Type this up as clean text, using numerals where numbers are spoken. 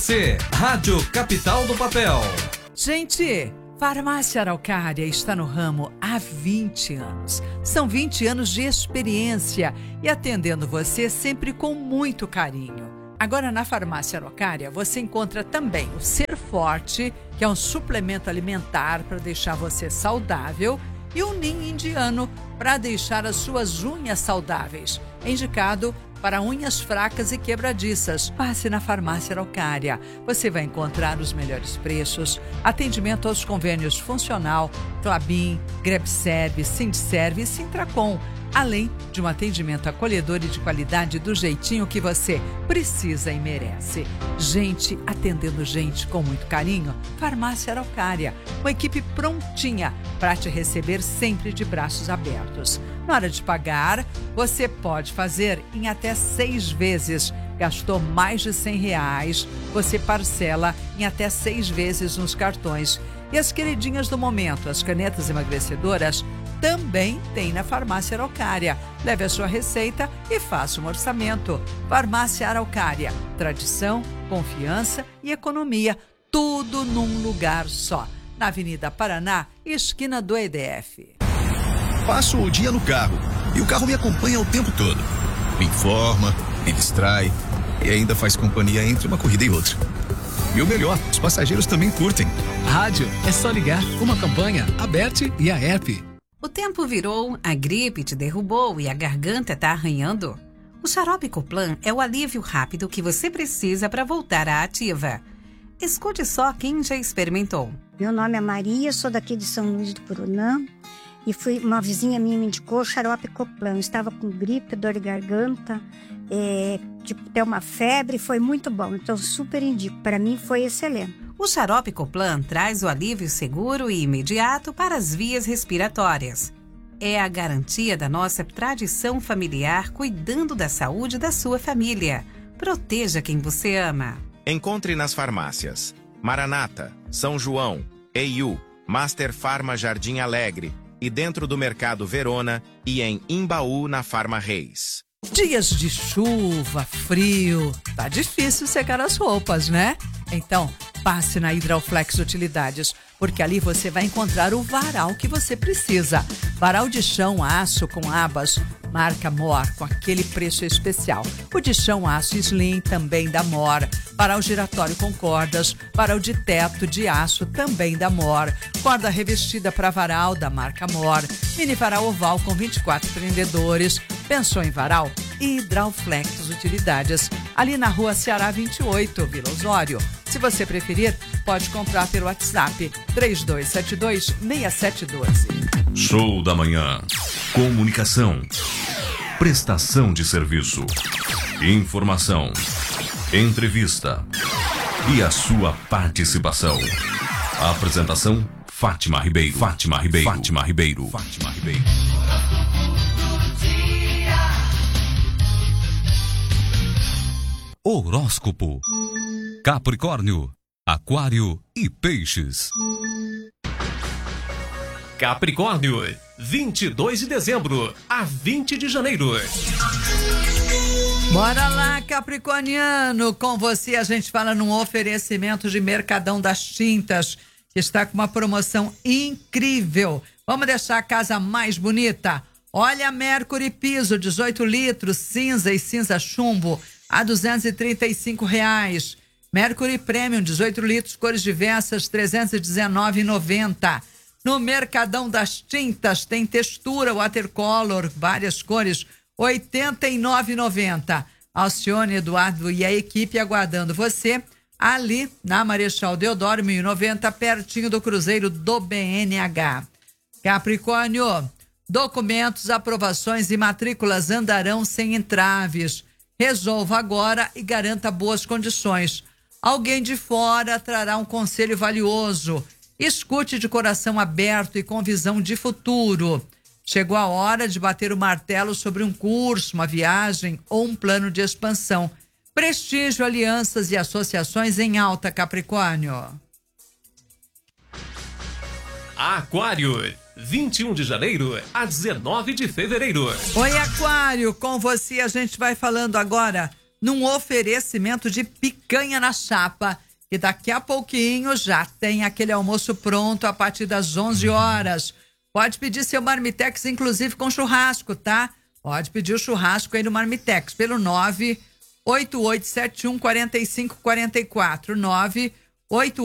C, Rádio Capital do Papel. Gente, Farmácia Araucária está no ramo há 20 anos. São 20 anos de experiência e atendendo você sempre com muito carinho. Agora, na Farmácia Araucária, você encontra também o Ser Forte, que é um suplemento alimentar para deixar você saudável, e o Nin Indiano, para deixar as suas unhas saudáveis. É indicado para unhas fracas e quebradiças. Passe na Farmácia Araucária. Você vai encontrar os melhores preços, atendimento aos convênios Funcional, Klabin, Grebserv, Sindserv e Sintracom, além de um atendimento acolhedor e de qualidade do jeitinho que você precisa e merece. Gente atendendo gente com muito carinho. Farmácia Araucária, uma equipe prontinha para te receber sempre de braços abertos. Na hora de pagar, você pode fazer em até 6 vezes. Gastou mais de R$100, você parcela em até 6 vezes nos cartões. E as queridinhas do momento, as canetas emagrecedoras, também tem na Farmácia Araucária. Leve a sua receita e faça um orçamento. Farmácia Araucária, tradição, confiança e economia, tudo num lugar só. Na Avenida Paraná, esquina do EDF. Passo o dia no carro e o carro me acompanha o tempo todo. Me informa, me distrai e ainda faz companhia entre uma corrida e outra. E o melhor, os passageiros também curtem. Rádio, é só ligar. Uma campanha, a Bert e a ERP. O tempo virou, a gripe te derrubou e a garganta tá arranhando? O xarope Coplan é o alívio rápido que você precisa para voltar à ativa. Escute só quem já experimentou. Meu nome é Maria, sou daqui de São Luís do Purunã e uma vizinha minha me indicou xarope Coplan. Eu estava com gripe, dor de garganta, ter uma febre, foi muito bom. Então super indico, para mim foi excelente. O xarope Coplan traz o alívio seguro e imediato para as vias respiratórias. É a garantia da nossa tradição familiar cuidando da saúde da sua família. Proteja quem você ama. Encontre nas farmácias Maranata, São João, EIU, Master Farma Jardim Alegre e dentro do Mercado Verona e em Imbaú na Farma Reis. Dias de chuva, frio, tá difícil secar as roupas, né? Então, passe na Hidrauflex Utilidades, porque ali você vai encontrar o varal que você precisa. Varal de chão aço com abas, marca Mor, com aquele preço especial. O de chão aço Slim, também da Mor. Varal giratório com cordas, varal de teto de aço, também da Mor. Corda revestida para varal, da marca Mor. Mini varal oval com 24 prendedores. Pensou em varal? Hidrauflex Utilidades, ali na rua Ceará 28, Vila Osório. Se você preferir, pode comprar pelo WhatsApp 3272-6712. Show da manhã. Comunicação. Prestação de serviço. Informação. Entrevista. E a sua participação. A apresentação, Fátima Ribeiro. Fátima Ribeiro. Fátima Ribeiro. Fátima Ribeiro. Horóscopo. Capricórnio, Aquário e Peixes. Capricórnio, 22 de dezembro a 20 de janeiro. Bora lá, capricorniano! Com você a gente fala num oferecimento de Mercadão das Tintas, que está com uma promoção incrível. Vamos deixar a casa mais bonita? Olha a Mercury Piso, 18 litros, cinza e cinza chumbo, a R$235. Mercury Premium, 18 litros, cores diversas, R$319,90. No Mercadão das Tintas tem textura watercolor, várias cores, R$89,90. Alcione, Eduardo e a equipe aguardando você ali na Marechal Deodoro, 1090, pertinho do Cruzeiro do BNH. Capricórnio, documentos, aprovações e matrículas andarão sem entraves. Resolva agora e garanta boas condições. Alguém de fora trará um conselho valioso. Escute de coração aberto e com visão de futuro. Chegou a hora de bater o martelo sobre um curso, uma viagem ou um plano de expansão. Prestígio, alianças e associações em alta, Capricórnio. Aquário, 21 de janeiro a 19 de fevereiro. Oi, Aquário, com você a gente vai falando agora num oferecimento de picanha na chapa. E daqui a pouquinho já tem aquele almoço pronto a partir das 11 horas. Pode pedir seu Marmitex, inclusive com churrasco, tá? Pode pedir o churrasco aí no Marmitex pelo 988714544. 988